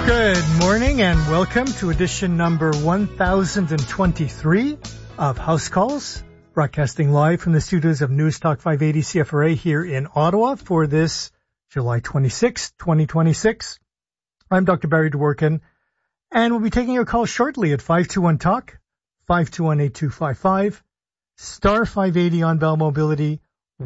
Good morning and welcome to edition number 1023 of House Calls, broadcasting live from the studios of News Talk 580 CFRA here in Ottawa for this July 26, 2026. I'm Dr. Barry Dworkin, and we'll be taking your call shortly at 521-TALK, 521-8255, star 580 on Bell Mobility,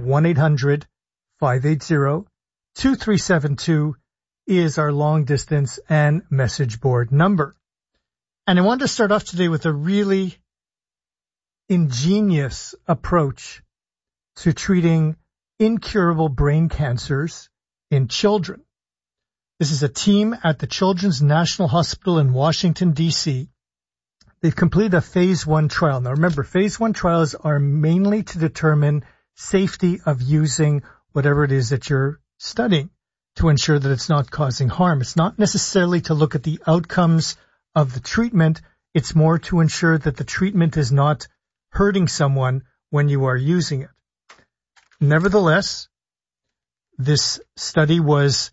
1-800-580-2372 is our long distance and message board number. And I want to start off today with a really ingenious approach to treating incurable brain cancers in children. This is a team at the Children's National Hospital in Washington, D.C. They've completed a phase 1 trial. Now remember, phase 1 trials are mainly to determine safety of using whatever it is that you're studying, to ensure that it's not causing harm. It's not necessarily to look at the outcomes of the treatment. It's more to ensure that the treatment is not hurting someone when you are using it. Nevertheless, this study was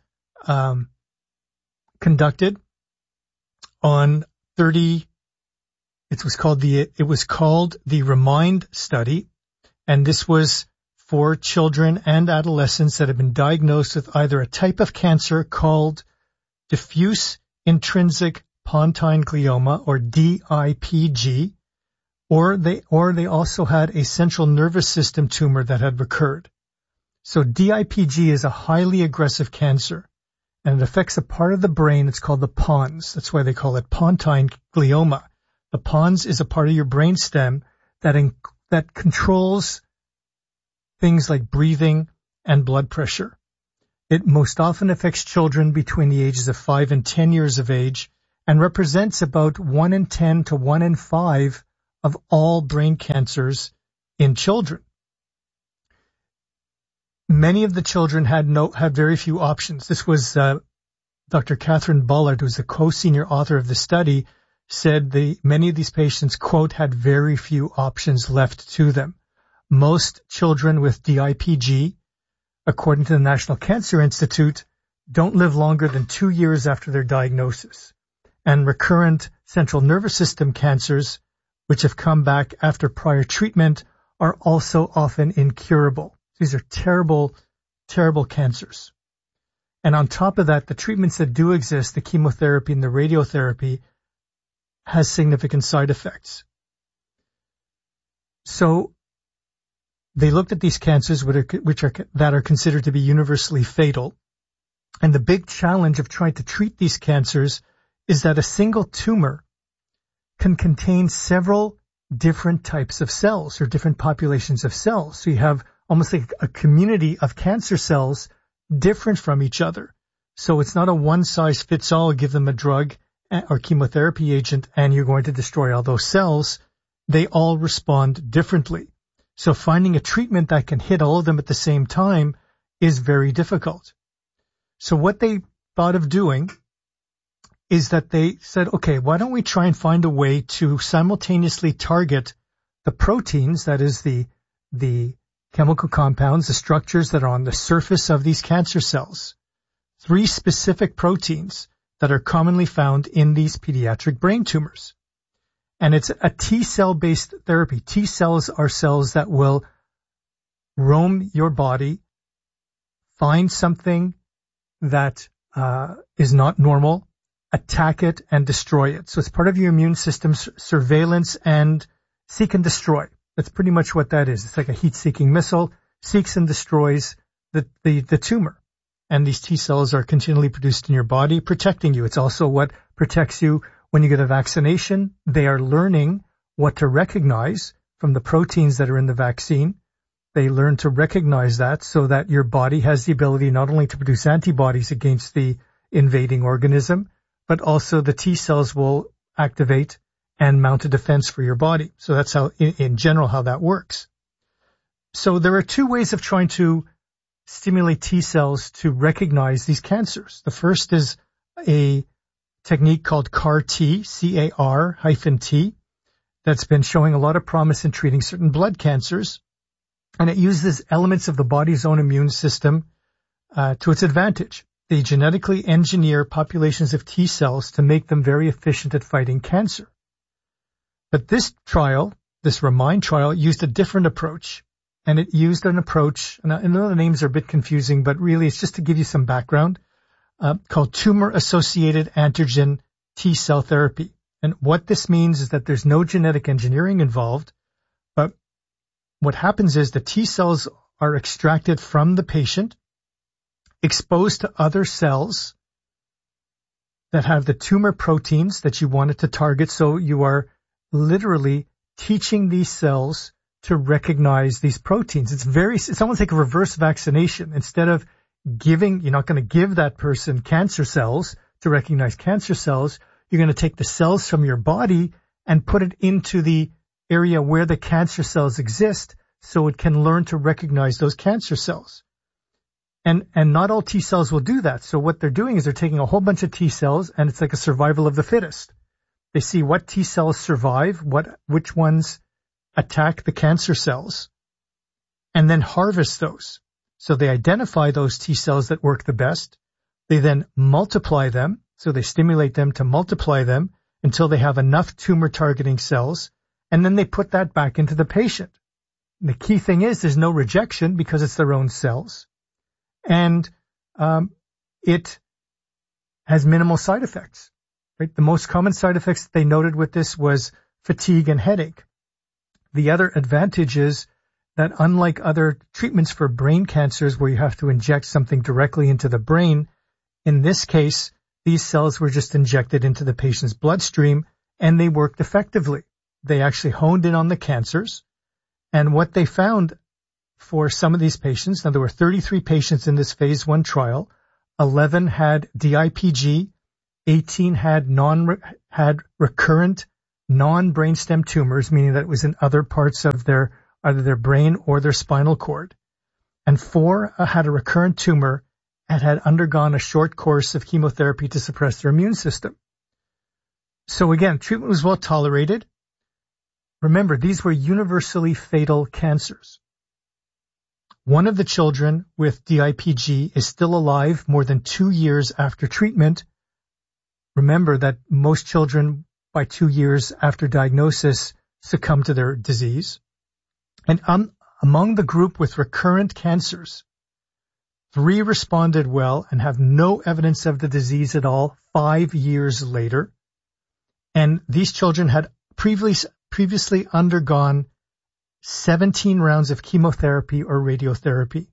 conducted on 30. It was called the Remind study, and this was for children and adolescents that have been diagnosed with either a type of cancer called diffuse intrinsic pontine glioma, or DIPG, or they also had a central nervous system tumor that had recurred. So DIPG is a highly aggressive cancer, and it affects a part of the brain. It's called the pons. That's why they call it pontine glioma. The pons is a part of your brain stem that controls things like breathing and blood pressure. It most often affects children between the ages of 5 and 10 years of age and represents about 1 in 10 to 1 in 5 of all brain cancers in children. Many of the children had very few options. This was Dr. Catherine Bullard, who's the co-senior author of the study, said many of these patients, quote, had very few options left to them. Most children with DIPG, according to the National Cancer Institute, don't live longer than 2 years after their diagnosis. And recurrent central nervous system cancers, which have come back after prior treatment, are also often incurable. These are terrible, terrible cancers. And on top of that, the treatments that do exist, the chemotherapy and the radiotherapy, has significant side effects. So they looked at these cancers that are considered to be universally fatal. And the big challenge of trying to treat these cancers is that a single tumor can contain several different types of cells or different populations of cells. So you have almost like a community of cancer cells different from each other. So it's not a one-size-fits-all, give them a drug or chemotherapy agent and you're going to destroy all those cells. They all respond differently. So finding a treatment that can hit all of them at the same time is very difficult. So what they thought of doing is that they said, okay, why don't we try and find a way to simultaneously target the proteins, that is the chemical compounds, the structures that are on the surface of these cancer cells, 3 specific proteins that are commonly found in these pediatric brain tumors. And it's a T-cell based therapy. T-cells are cells that will roam your body, find something that is not normal, attack it, and destroy it. So it's part of your immune system's surveillance and seek and destroy. That's pretty much what that is. It's like a heat-seeking missile, seeks and destroys the tumor. And these T-cells are continually produced in your body, protecting you. It's also what protects you when you get a vaccination. They are learning what to recognize from the proteins that are in the vaccine. They learn to recognize that so that your body has the ability not only to produce antibodies against the invading organism, but also the T cells will activate and mount a defense for your body. So that's how, in general, how that works. So there are 2 ways of trying to stimulate T cells to recognize these cancers. The first is a technique called CAR-T, C-A-R-T, that's been showing a lot of promise in treating certain blood cancers. And it uses elements of the body's own immune system to its advantage. they genetically engineer populations of T cells to make them very efficient at fighting cancer. But this trial, this REMIND trial, used a different approach. And it used an approach, and I know the names are a bit confusing, but really it's just to give you some background, called tumor-associated antigen T cell therapy. And what this means is that there's no genetic engineering involved, but what happens is the T cells are extracted from the patient, exposed to other cells that have the tumor proteins that you wanted to target. So you are literally teaching these cells to recognize these proteins. It's almost like a reverse vaccination. Instead of you're not going to give that person cancer cells to recognize cancer cells. You're going to take the cells from your body and put it into the area where the cancer cells exist so it can learn to recognize those cancer cells. And not all T cells will do that. So what they're doing is they're taking a whole bunch of T cells, and it's like a survival of the fittest. They see what T cells survive, which ones attack the cancer cells, and then harvest those. So they identify those T cells that work the best. They then multiply them. So they stimulate them to multiply them until they have enough tumor targeting cells. And then they put that back into the patient. And the key thing is there's no rejection because it's their own cells. And it has minimal side effects. Right? The most common side effects they noted with this was fatigue and headache. The other advantage is that unlike other treatments for brain cancers where you have to inject something directly into the brain, in this case, these cells were just injected into the patient's bloodstream and they worked effectively. They actually honed in on the cancers. And what they found for some of these patients, now there were 33 patients in this phase 1 trial, 11 had DIPG, 18 had recurrent non-brainstem tumors, meaning that it was in other parts of either their brain or their spinal cord. And 4 had a recurrent tumor and had undergone a short course of chemotherapy to suppress their immune system. So again, treatment was well tolerated. Remember, these were universally fatal cancers. One of the children with DIPG is still alive more than 2 years after treatment. Remember that most children by 2 years after diagnosis succumb to their disease. And among the group with recurrent cancers, 3 responded well and have no evidence of the disease at all 5 years later. And these children had previously undergone 17 rounds of chemotherapy or radiotherapy.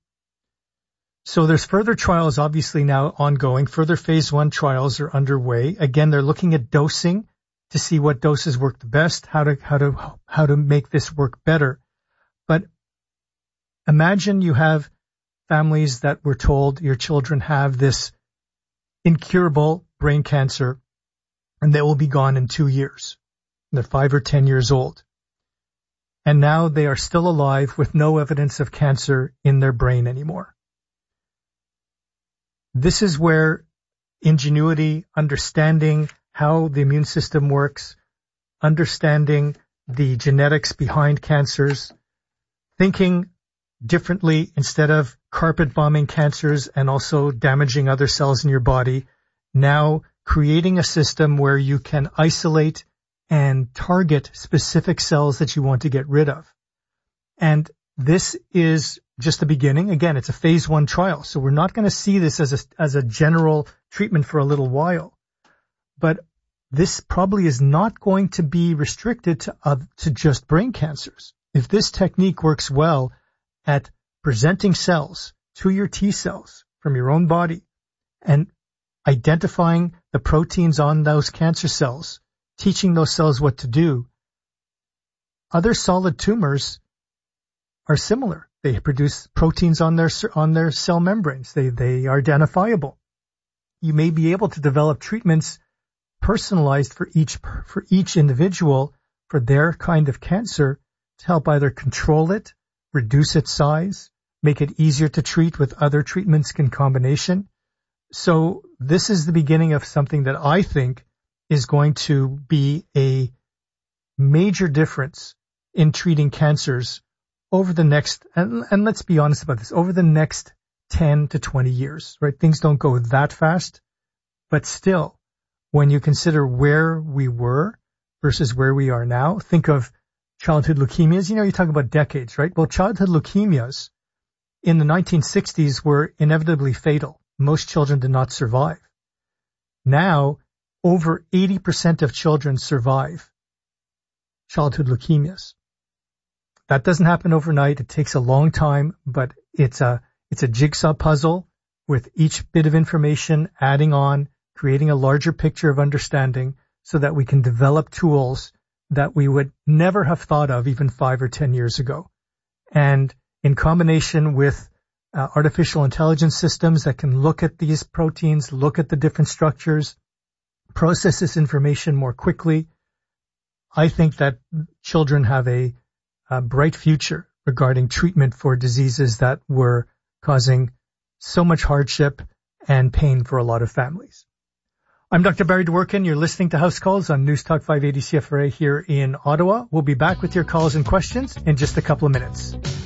So there's further trials obviously now ongoing. Further phase 1 trials are underway. Again, they're looking at dosing to see what doses work the best, how to make this work better. But imagine you have families that were told your children have this incurable brain cancer and they will be gone in 2 years. They're 5 or 10 years old. And now they are still alive with no evidence of cancer in their brain anymore. This is where ingenuity, understanding how the immune system works, understanding the genetics behind cancers, thinking differently instead of carpet bombing cancers and also damaging other cells in your body, now creating a system where you can isolate and target specific cells that you want to get rid of. And this is just the beginning. Again, it's a phase 1 trial, so we're not going to see this as a general treatment for a little while. But this probably is not going to be restricted to just brain cancers. If this technique works well at presenting cells to your T cells from your own body and identifying the proteins on those cancer cells, teaching those cells what to do, other solid tumors are similar. They produce proteins on their cell membranes. They are identifiable. You may be able to develop treatments personalized for each individual for their kind of cancer to help either control it, reduce its size, make it easier to treat with other treatments in combination. So this is the beginning of something that I think is going to be a major difference in treating cancers over the next, and let's be honest about this, over the next 10 to 20 years, right? Things don't go that fast, but still, when you consider where we were versus where we are now, think of childhood leukemias. You talk about decades, right? Well, childhood leukemias in the 1960s were inevitably fatal. Most children did not survive. Now, over 80% of children survive childhood leukemias. That doesn't happen overnight. It takes a long time, but it's a jigsaw puzzle with each bit of information adding on, creating a larger picture of understanding so that we can develop tools that we would never have thought of even 5 or 10 years ago. And in combination with artificial intelligence systems that can look at these proteins, look at the different structures, process this information more quickly, I think that children have a bright future regarding treatment for diseases that were causing so much hardship and pain for a lot of families. I'm Dr. Barry Dworkin. You're listening to House Calls on News Talk 580 CFRA here in Ottawa. We'll be back with your calls and questions in just a couple of minutes.